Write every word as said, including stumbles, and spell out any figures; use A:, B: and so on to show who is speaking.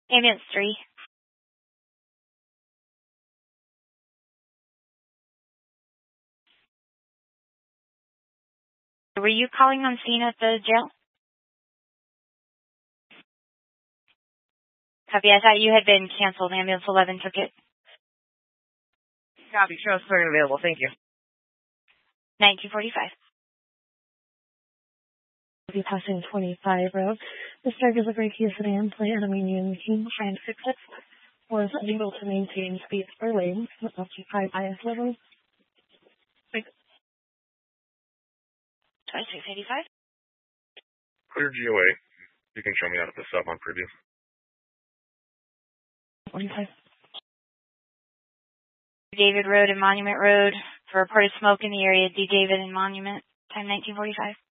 A: Ambulance three. Were you calling on scene at the jail? Copy. I thought you had been canceled. Ambulance eleven took it.
B: Copy. Transferring available. Thank you.
A: nineteen forty-five.
C: Be passing twenty-five road. The strike is a great Kia sedan, plate aluminum machine, trying to fix it. Was unable to maintain speeds per lane with up to five I S levels.
A: twenty-six eighty-five.
D: Clear G O A. You can show me out of the sub on preview.
C: forty-five.
A: David Road and Monument Road for reported smoke in the area. D. David and Monument. Time nineteen forty-five.